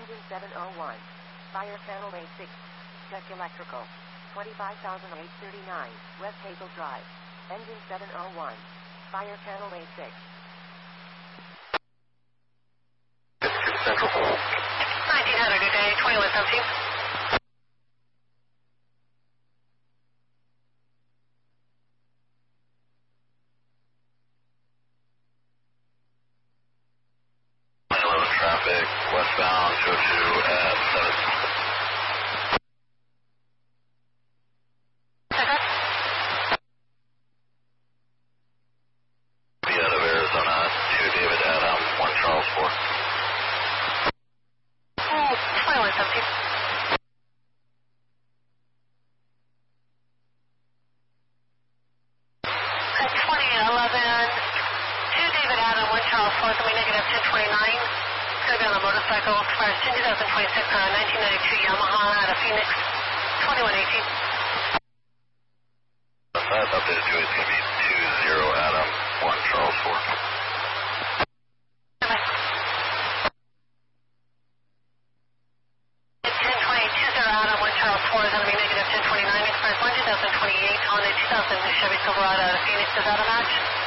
Engine 701. Fire Channel A6. Check electrical. 25,839. West Hazel Drive. Engine 701. Fire Channel A6. Central. 1900, good day, 2117. Traffic westbound, go to at 7. Be out of Arizona, 2 David Adam, 1 Charles 4. 2117. At 2011, 2 David Adam, 1 Charles 4, somebody negative 1029. Going to be on a motorcycle, expires 2026, 1992 Yamaha out of Phoenix, 2118. That's updated to it's going to be 20 Adam, 1 Charles 4. Bye-bye. It's 1020, 20 Adam, 1 Charles 4 is going to be negative 1029, expires 2028 on a 2000 Chevy Silverado out of Phoenix. Is that a match?